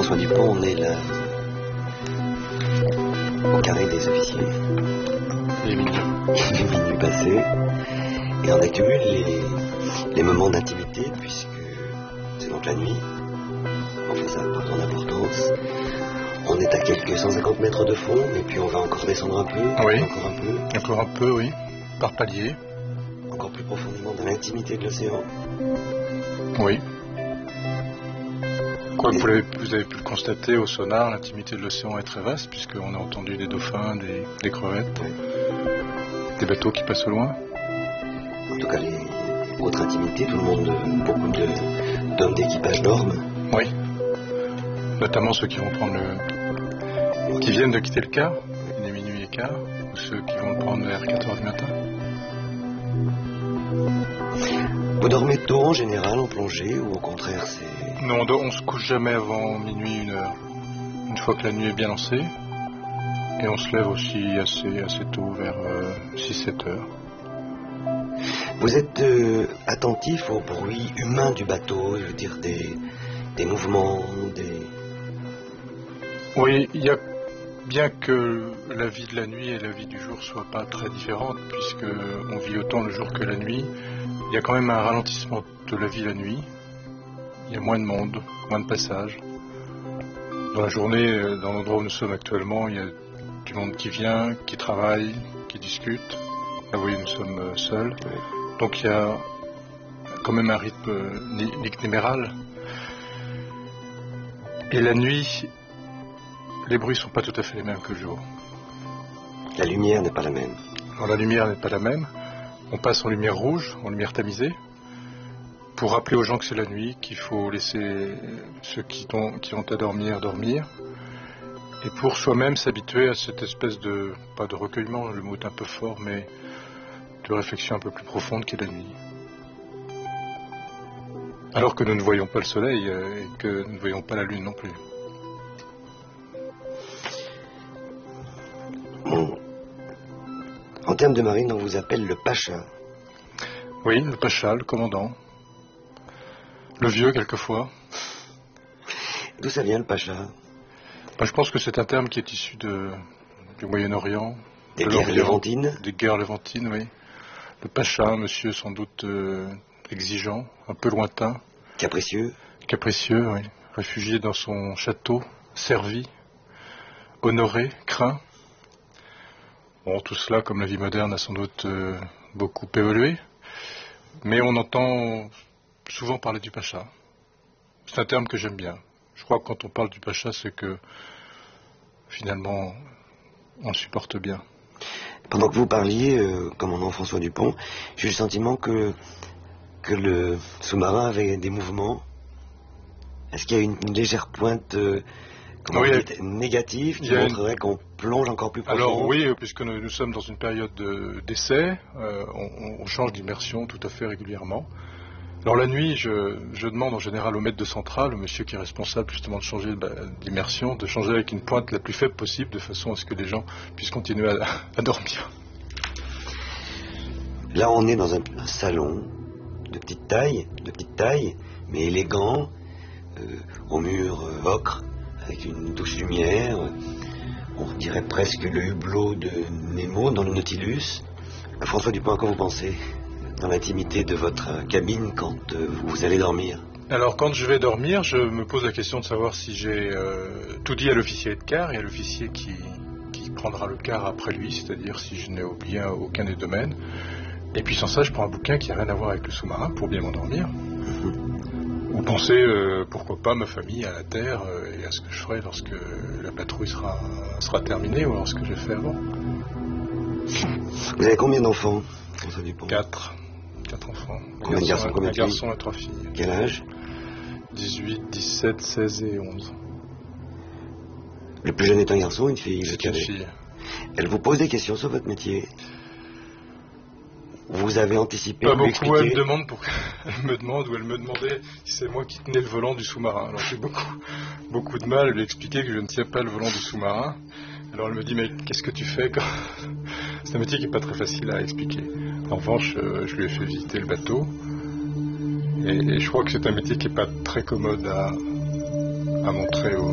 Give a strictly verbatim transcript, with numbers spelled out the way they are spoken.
François Dupont, on est là au carré des officiers. Les minuit. Les minuit passés. Et on accumule les, les moments d'intimité, puisque c'est donc la nuit. Enfin, ça n'a pas tant d'importance. On est à quelques cent cinquante mètres de fond, et puis on va encore descendre un peu. Oui. Encore un peu. Encore un peu, oui. Par palier. Encore plus profondément dans l'intimité de l'océan. Oui. Quoi, vous, avez, vous avez pu le constater au sonar, l'intimité de l'océan est très vaste, puisqu'on a entendu des dauphins, des, des crevettes, Oui. des bateaux qui passent au loin. En tout cas, les autres intimités, tout le monde, beaucoup de, d'hommes d'équipage dorment. Oui. Notamment ceux qui vont prendre le... qui viennent de quitter le quart, il est minuit et quart, ou ceux qui vont le prendre vers quatre heures du matin. Vous dormez tôt en général en plongée, ou au contraire c'est... Non, on se couche jamais avant minuit, une heure. Une fois que la nuit est bien lancée. Et on se lève aussi assez, assez tôt, vers euh, six sept heures. Vous êtes euh, attentif au bruit humain du bateau, je veux dire des, des mouvements, des... Oui, il y a bien que la vie de la nuit et la vie du jour soient pas très différentes, puisque on vit autant le jour que la nuit, il y a quand même un ralentissement de la vie la nuit. Il y a moins de monde, moins de passages. Dans la journée, dans l'endroit où nous sommes actuellement, il y a du monde qui vient, qui travaille, qui discute. Là, vous voyez, nous sommes seuls. Donc il y a quand même un rythme nictéméral. Et la nuit, les bruits sont pas tout à fait les mêmes que le jour. La lumière n'est pas la même. Alors la lumière n'est pas la même. On passe en lumière rouge, en lumière tamisée, pour rappeler aux gens que c'est la nuit, qu'il faut laisser ceux qui ont, qui ont à dormir, dormir. Et pour soi-même s'habituer à cette espèce de, pas de recueillement, le mot est un peu fort, mais de réflexion un peu plus profonde qu'est la nuit. Alors que nous ne voyons pas le soleil et que nous ne voyons pas la lune non plus. Bon. En termes de marine, on vous appelle le Pacha. Oui, le Pacha, le commandant. Le vieux, quelquefois. D'où ça vient, le Pacha? Ben, je pense que c'est un terme qui est issu de, du Moyen-Orient. Des de guerres levantines. Des guerres levantines, oui. Le Pacha, un monsieur sans doute euh, exigeant, un peu lointain. Capricieux. Capricieux, oui. Réfugié dans son château, servi, honoré, craint. Bon, tout cela, comme la vie moderne, a sans doute euh, beaucoup évolué. Mais on entend souvent parler du Pacha. C'est un terme que j'aime bien. Je crois que quand on parle du Pacha, c'est que finalement, on le supporte bien. Pendant que vous parliez, euh, commandant François Dupont, j'ai eu le sentiment que, que le sous-marin avait des mouvements. Est-ce qu'il y a une, une légère pointe euh, comment oui, vous dites, négative qui montrerait qu'on plonge encore plus profond? Alors oui, puisque nous, nous sommes dans une période de, d'essai, euh, on, on change d'immersion tout à fait régulièrement. Alors la nuit, je, je demande en général au maître de centrale, au monsieur qui est responsable justement de changer bah, d'immersion, de changer avec une pointe la plus faible possible, de façon à ce que les gens puissent continuer à, à dormir. Là, on est dans un, un salon de petite taille, de petite taille, mais élégant, euh, au mur euh, ocre, avec une douce lumière. On dirait presque le hublot de Nemo dans le Nautilus. François Dupont, à quoi vous pensez dans l'intimité de votre cabine quand euh, vous allez dormir? Alors quand je vais dormir, je me pose la question de savoir si j'ai euh, tout dit à l'officier de quart et à l'officier qui, qui prendra le quart après lui, c'est-à-dire si je n'ai oublié aucun des domaines. Et puis sans ça, je prends un bouquin qui n'a rien à voir avec le sous-marin pour bien m'endormir. Mmh. Ou penser, euh, pourquoi pas, ma famille à la terre euh, et à ce que je ferai lorsque la patrouille sera, sera terminée ou lorsque j'ai fait avant. Vous avez combien d'enfants, François Dupont? Quatre. Quatre enfants. Combien de garçons, un, combien un de garçon filles? et trois filles. Quel âge? dix-huit, dix-sept, seize et onze. Le plus jeune est un garçon ou une fille? C'est une fille. Elle vous pose des questions sur votre métier? Vous avez anticipé? Pas vous beaucoup, elle me demande pour... elle me demande ou elle me demandait si c'est moi qui tenais le volant du sous-marin. Alors j'ai beaucoup, beaucoup de mal à lui expliquer que je ne tiens pas le volant du sous-marin. Alors elle me dit, mais qu'est-ce que tu fais quand... C'est un métier qui n'est pas très facile à expliquer. En revanche, euh, je lui ai fait visiter le bateau. Et, et je crois que c'est un métier qui n'est pas très commode à, à montrer aux,